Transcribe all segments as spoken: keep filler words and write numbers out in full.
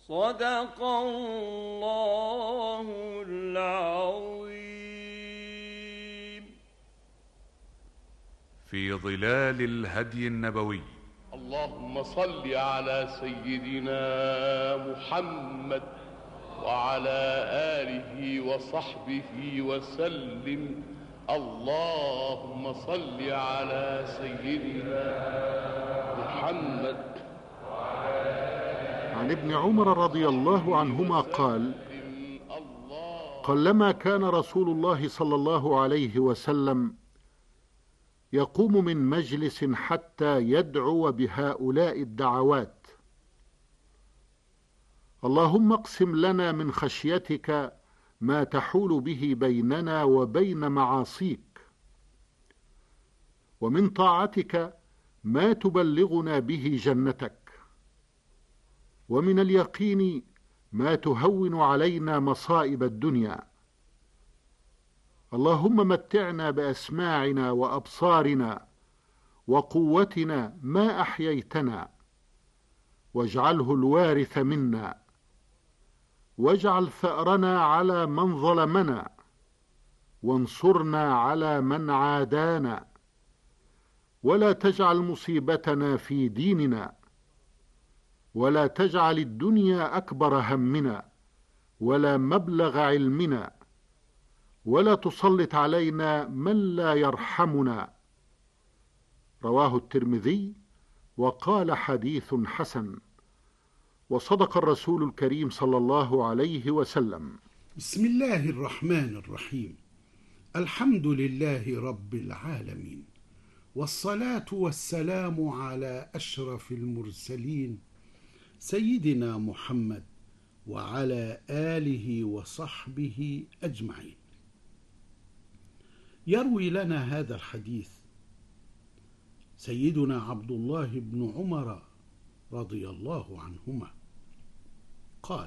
صدق الله العظيم. في ظلال الهدي النبوي. اللهم صل على سيدنا محمد وعلى آله وصحبه وسلم. اللهم صل على سيدنا محمد. عن ابن عمر رضي الله عنهما قال: قلما كان رسول الله صلى الله عليه وسلم يقوم من مجلس حتى يدعو بهؤلاء الدعوات: اللهم اقسم لنا من خشيتك ما تحول به بيننا وبين معاصيك، ومن طاعتك ما تبلغنا به جنتك، ومن اليقين ما تهون علينا مصائب الدنيا. اللهم متعنا بأسماعنا وأبصارنا وقوتنا ما أحييتنا، واجعله الوارث منا، واجعل ثأرنا على من ظلمنا، وانصرنا على من عادانا، ولا تجعل مصيبتنا في ديننا، ولا تجعل الدنيا أكبر همنا ولا مبلغ علمنا، ولا تسلط علينا من لا يرحمنا. رواه الترمذي وقال حديث حسن. وصدق الرسول الكريم صلى الله عليه وسلم. بسم الله الرحمن الرحيم. الحمد لله رب العالمين، والصلاة والسلام على أشرف المرسلين سيدنا محمد وعلى آله وصحبه أجمعين. يروي لنا هذا الحديث سيدنا عبد الله بن عمر رضي الله عنهما قال: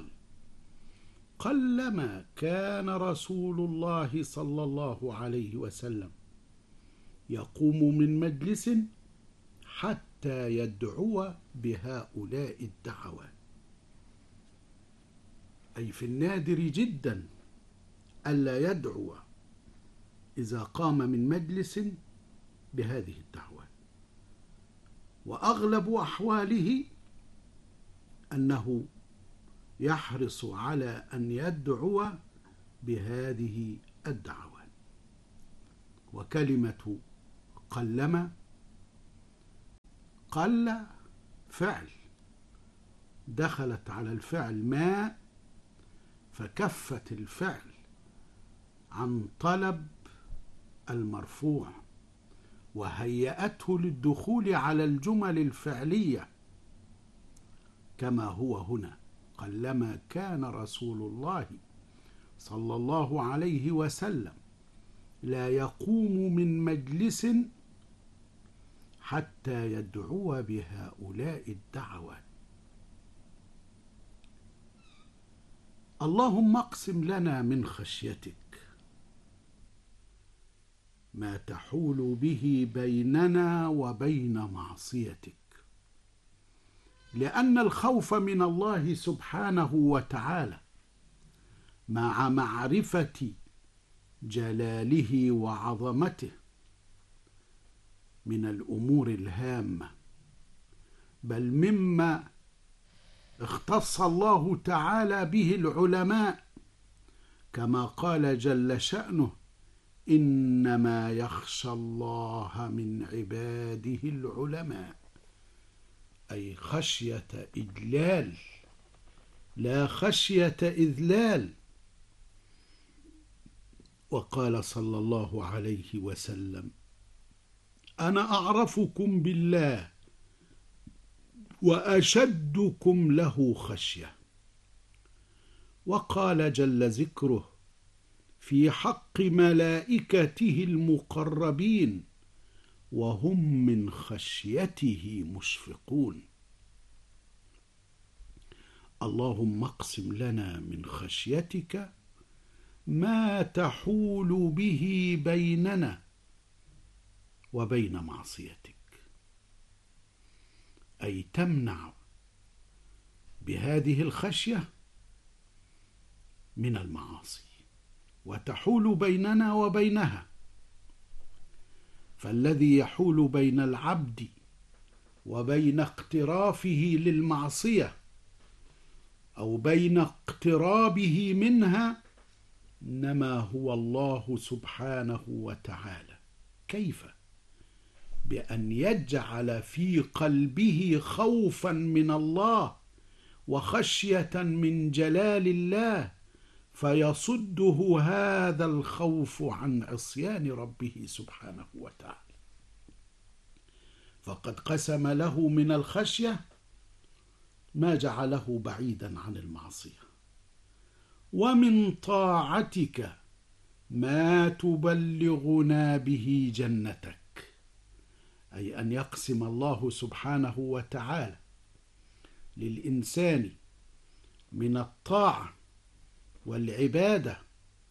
قلما كان رسول الله صلى الله عليه وسلم يقوم من مجلس حتى يدعو بهؤلاء الدعوات، أي في النادر جدا ألا يدعو إذا قام من مجلس بهذه الدعوات، وأغلب أحواله أنه يحرص على أن يدعو بهذه الدعوات. وكلمة قلما قل فعل دخلت على الفعل ما، فكفت الفعل عن طلب المرفوع وهيأته للدخول على الجمل الفعلية، كما هو هنا: قلما كان رسول الله صلى الله عليه وسلم لا يقوم من مجلس حتى يدعو بهؤلاء الدعوات. اللهم اقسم لنا من خشيتك ما تحول به بيننا وبين معصيتك، لأن الخوف من الله سبحانه وتعالى مع معرفة جلاله وعظمته من الأمور الهامة، بل مما اختص الله تعالى به العلماء، كما قال جل شأنه: إنما يخشى الله من عباده العلماء، أي خشية إجلال لا خشية إذلال. وقال صلى الله عليه وسلم: أنا أعرفكم بالله وأشدكم له خشية. وقال جل ذكره في حق ملائكته المقربين: وهم من خشيته مشفقون. اللهم اقسم لنا من خشيتك ما تحول به بيننا وبين معصيتك، أي تمنع بهذه الخشية من المعاصي وتحول بيننا وبينها. فالذي يحول بين العبد وبين اقترافه للمعصية أو بين اقترابه منها إنما هو الله سبحانه وتعالى. كيف؟ بأن يجعل في قلبه خوفا من الله وخشية من جلال الله، فيصده هذا الخوف عن عصيان ربه سبحانه وتعالى. فقد قسم له من الخشية ما جعله بعيدا عن المعصية، ومن طاعتك ما تبلغنا به جنتك، أي أن يقسم الله سبحانه وتعالى للإنسان من الطاعة والعبادة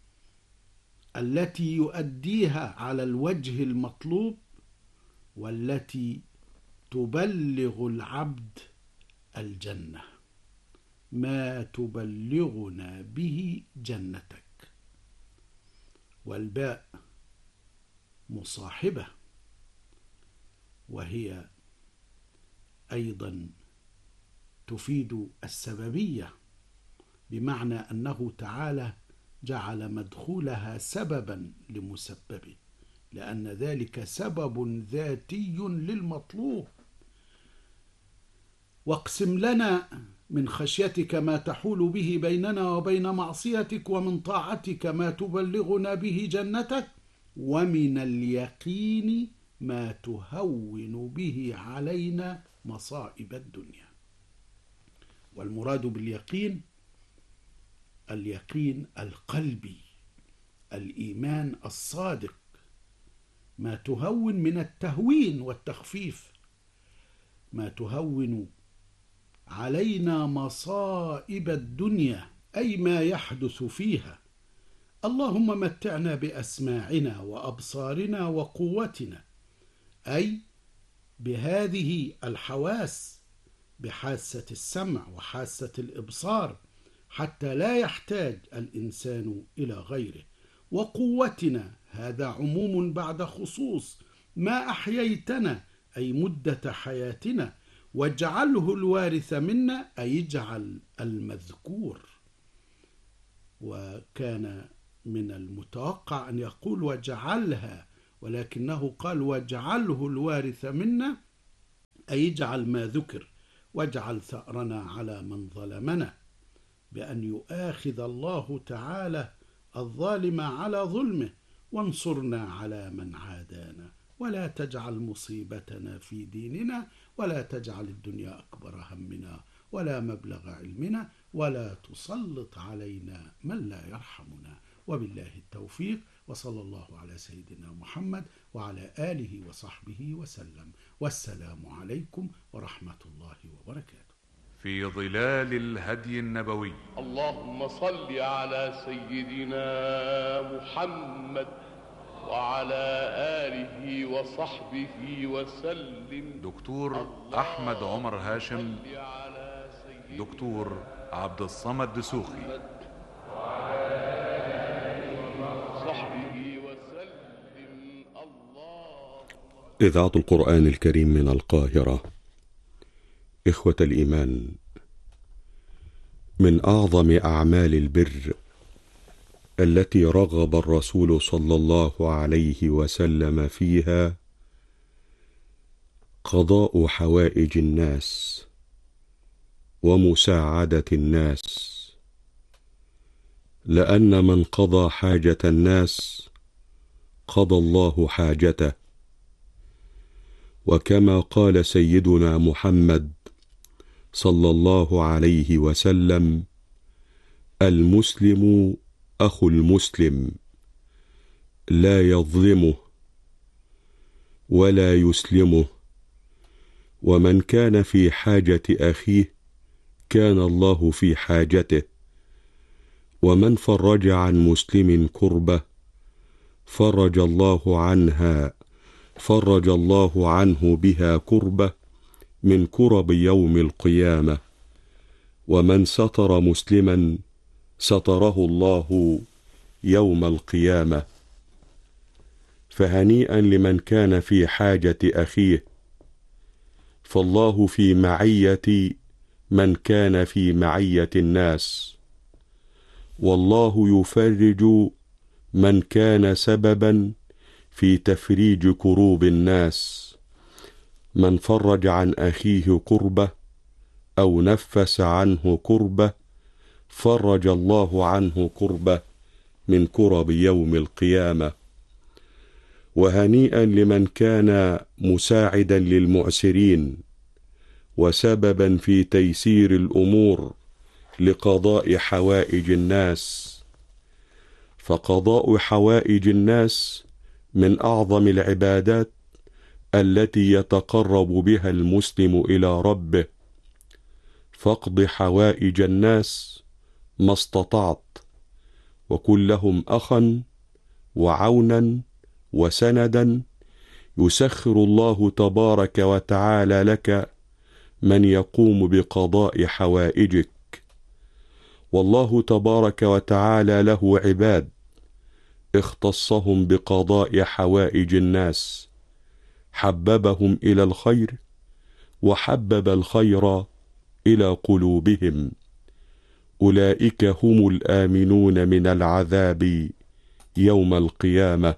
التي يؤديها على الوجه المطلوب والتي تبلغ العبد الجنة، ما تبلغنا به جنتك. والباء مصاحبة، وهي أيضا تفيد السببية، بمعنى أنه تعالى جعل مدخولها سببا لمسببه، لأن ذلك سبب ذاتي للمطلوب. واقسم لنا من خشيتك ما تحول به بيننا وبين معصيتك، ومن طاعتك ما تبلغنا به جنتك، ومن اليقين ما تهون به علينا مصائب الدنيا. والمراد باليقين اليقين القلبي، الإيمان الصادق، ما تهون من التهوين والتخفيف، ما تهون علينا مصائب الدنيا، أي ما يحدث فيها. اللهم متعنا بأسماعنا وأبصارنا وقوتنا، أي بهذه الحواس، بحاسة السمع وحاسة الإبصار، حتى لا يحتاج الإنسان إلى غيره. وقوتنا، هذا عموم بعد خصوص، ما أحييتنا أي مدة حياتنا، واجعله الوارث منا أي اجعل المذكور. وكان من المتوقع أن يقول واجعلها، ولكنه قال واجعله الوارث منا أي اجعل ما ذكر، واجعل ثأرنا على من ظلمنا، بأن يؤاخذ الله تعالى الظالم على ظلمه، وانصرنا على من عادانا، ولا تجعل مصيبتنا في ديننا، ولا تجعل الدنيا أكبر همنا ولا مبلغ علمنا، ولا تسلط علينا من لا يرحمنا. وبالله التوفيق، وصلى الله على سيدنا محمد وعلى آله وصحبه وسلم، والسلام عليكم ورحمة الله وبركاته. في ظلال الهدي النبوي. اللهم صل على سيدنا محمد وعلى آله وصحبه وسلم. دكتور أحمد عمر هاشم، دكتور عبد الصمد دسوخي. إذاعة القرآن الكريم من القاهرة. إخوة الإيمان، من أعظم أعمال البر التي رغب الرسول صلى الله عليه وسلم فيها قضاء حوائج الناس ومساعدة الناس، لأن من قضى حاجة الناس قضى الله حاجته. وكما قال سيدنا محمد صلى الله عليه وسلم: المسلم أخو المسلم، لا يظلمه ولا يسلمه، ومن كان في حاجة أخيه كان الله في حاجته، ومن فرج عن مسلم كربة فرج الله عنها فرج الله عنه بها كربة من كرب يوم القيامة. ومن ستر مسلما ستره الله يوم القيامة. فهنيئا لمن كان في حاجة أخيه، فالله في معية من كان في معية الناس، والله يفرج من كان سببا في تفريج كروب الناس. من فرج عن أخيه كربة أو نفس عنه كربة فرج الله عنه كربة من كرب يوم القيامة. وهنيئا لمن كان مساعدا للمعسرين وسببا في تيسير الأمور لقضاء حوائج الناس، فقضاء حوائج الناس من أعظم العبادات التي يتقرب بها المسلم إلى ربه. فاقض حوائج الناس ما استطعت، وكن لهم أخا وعونا وسندا، يسخر الله تبارك وتعالى لك من يقوم بقضاء حوائجك. والله تبارك وتعالى له عباد اختصهم بقضاء حوائج الناس، حببهم إلى الخير وحبب الخير إلى قلوبهم. أولئك هم الآمنون من العذاب يوم القيامة.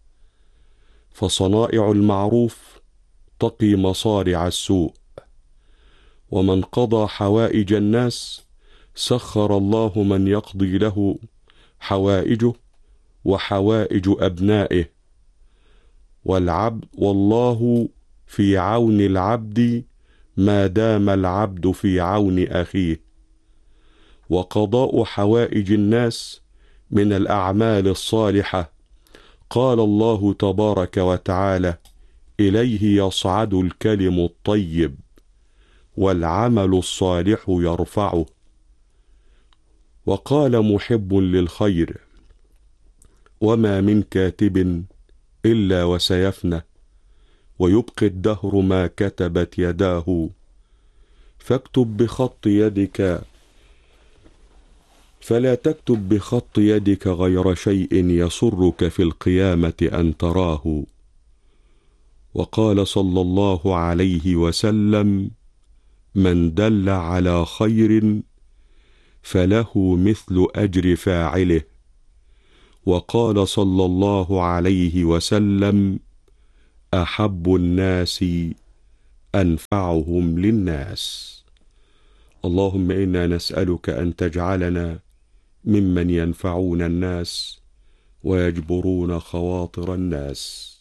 فصنائع المعروف تقي مصارع السوء، ومن قضى حوائج الناس سخر الله من يقضي له حوائجه وحوائج أبنائه. والعبد والله في عون العبد ما دام العبد في عون أخيه. وقضاء حوائج الناس من الأعمال الصالحة. قال الله تبارك وتعالى: إليه يصعد الكلم الطيب والعمل الصالح يرفعه. وقال محب للخير: وما من كاتب إلا وسيفنى، ويبقي الدهر ما كتبت يداه. فاكتب بخط يدك فلا تكتب بخط يدك غير شيء يسرك في القيامة أن تراه. وقال صلى الله عليه وسلم: من دل على خير فله مثل أجر فاعله. وقال صلى الله عليه وسلم: أحب الناس أنفعهم للناس. اللهم إنا نسألك أن تجعلنا ممن ينفعون الناس ويجبرون خواطر الناس.